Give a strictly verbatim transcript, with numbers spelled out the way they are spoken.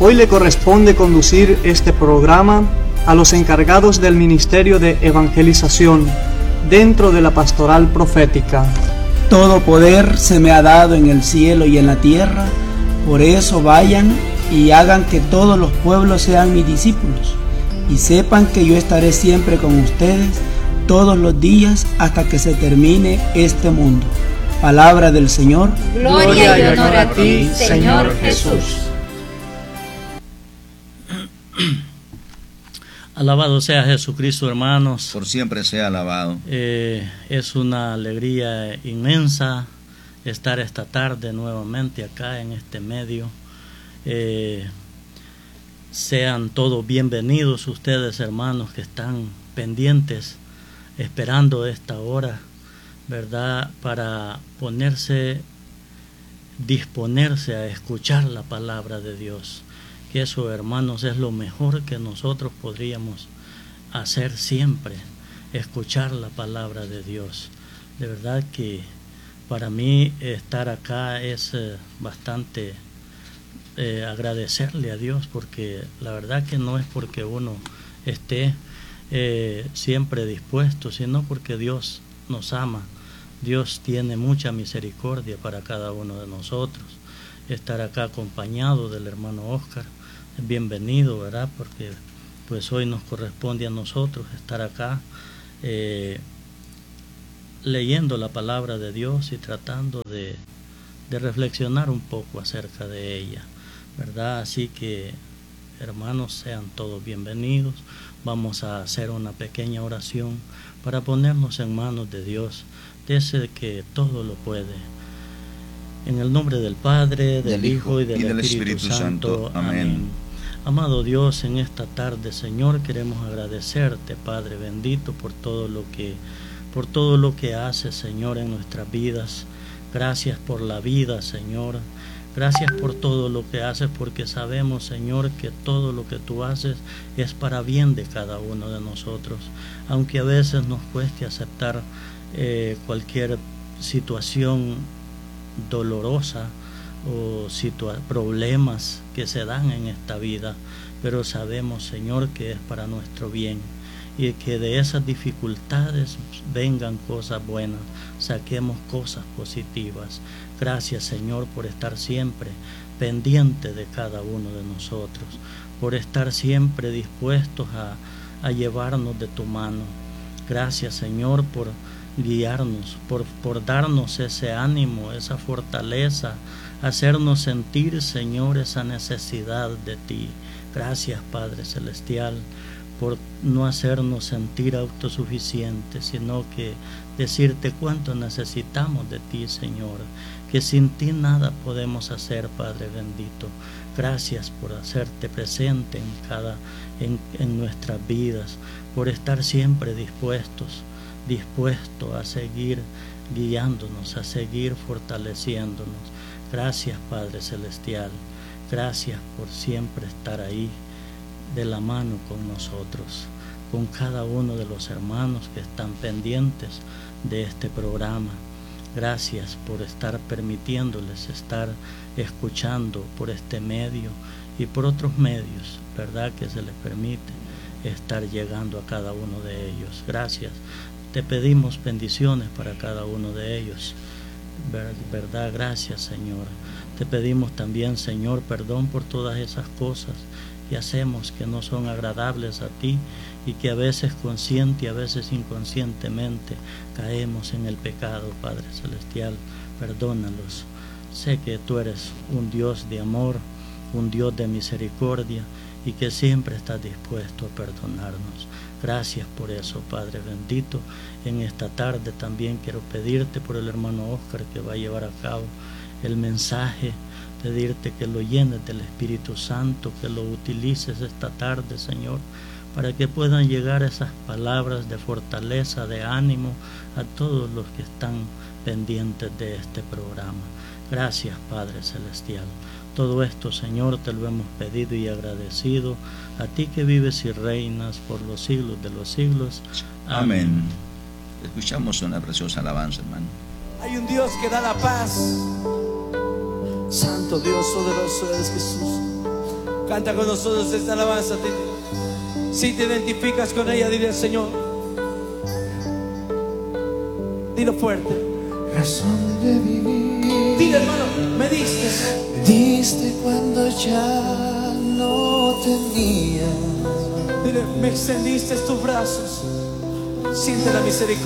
Hoy le corresponde conducir este programa a los encargados del Ministerio de Evangelización dentro de la Pastoral Profética. Todo poder se me ha dado en el cielo y en la tierra, por eso vayan y hagan que todos los pueblos sean mis discípulos, y sepan que yo estaré siempre con ustedes todos los días hasta que se termine este mundo. Palabra del Señor. Gloria y honor a ti, Señor Jesús. Alabado sea Jesucristo, hermanos. Por siempre sea alabado. Eh, es una alegría inmensa estar esta tarde nuevamente acá en este medio. Eh, sean todos bienvenidos ustedes, hermanos, que están pendientes, esperando esta hora, ¿verdad?, para ponerse, disponerse a escuchar la palabra de Dios. Que eso, hermanos, es lo mejor que nosotros podríamos hacer siempre, escuchar la palabra de Dios. De verdad que para mí estar acá es eh, bastante eh, agradecerle a Dios, porque la verdad que no es porque uno esté eh, siempre dispuesto, sino porque Dios nos ama. Dios tiene mucha misericordia para cada uno de nosotros. Estar acá acompañado del hermano Oscar, bienvenido, ¿verdad? Porque pues hoy nos corresponde a nosotros estar acá eh, leyendo la palabra de Dios y tratando de, de reflexionar un poco acerca de ella, ¿verdad? Así que, hermanos, sean todos bienvenidos. Vamos a hacer una pequeña oración para ponernos en manos de Dios, de ese que todo lo puede. En el nombre del Padre, del, del Hijo y del, y del Espíritu, Espíritu Santo. Santo. Amén. Amén. Amado Dios, en esta tarde, Señor, queremos agradecerte, Padre bendito, por todo lo que, por todo lo que haces, Señor, en nuestras vidas. Gracias por la vida, Señor. Gracias por todo lo que haces, porque sabemos, Señor, que todo lo que tú haces es para bien de cada uno de nosotros. Aunque a veces nos cueste aceptar eh, cualquier situación dolorosa o situa- problemas que se dan en esta vida, pero sabemos, Señor, que es para nuestro bien, y que de esas dificultades vengan cosas buenas, saquemos cosas positivas. Gracias, Señor, por estar siempre pendiente de cada uno de nosotros, por estar siempre dispuestos a, a llevarnos de tu mano. Gracias, Señor, por guiarnos, por, por darnos ese ánimo, esa fortaleza, hacernos sentir, Señor, esa necesidad de ti. Gracias, Padre Celestial, por no hacernos sentir autosuficientes, sino que decirte cuánto necesitamos de ti, Señor, que sin ti nada podemos hacer, Padre bendito. Gracias por hacerte presente en cada, en, en nuestras vidas, por estar siempre dispuestos, dispuestos a seguir guiándonos, a seguir fortaleciéndonos. Gracias, Padre Celestial. Gracias por siempre estar ahí de la mano con nosotros, con cada uno de los hermanos que están pendientes de este programa. Gracias por estar permitiéndoles estar escuchando por este medio y por otros medios, ¿verdad?, que se les permite estar llegando a cada uno de ellos. Gracias. Te pedimos bendiciones para cada uno de ellos, ¿verdad? Gracias, Señor. Te pedimos también, Señor, perdón por todas esas cosas que hacemos que no son agradables a ti, y que a veces consciente y a veces inconscientemente caemos en el pecado, Padre Celestial. Perdónalos. Sé que tú eres un Dios de amor, un Dios de misericordia, y que siempre estás dispuesto a perdonarnos. Gracias por eso, Padre bendito. En esta tarde también quiero pedirte por el hermano Oscar, que va a llevar a cabo el mensaje, pedirte que lo llenes del Espíritu Santo, que lo utilices esta tarde, Señor, para que puedan llegar esas palabras de fortaleza, de ánimo a todos los que están pendientes de este programa. Gracias, Padre Celestial. Todo esto, Señor, te lo hemos pedido y agradecido a ti, que vives y reinas por los siglos de los siglos. Amén. Amén. Escuchamos una preciosa alabanza, hermano. Hay un Dios que da la paz. Santo Dios, poderoso es Jesús. Canta con nosotros esta alabanza. Si te identificas con ella, dile al Señor. Dilo fuerte. Razón de vivir. Dile, hermano, me diste. Me diste cuando ya no tenía. Dile, me extendiste tus brazos. Siente la misericordia.